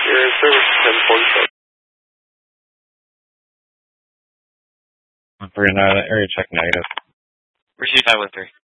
You're in service 1047. For an area check negative. Receive 513.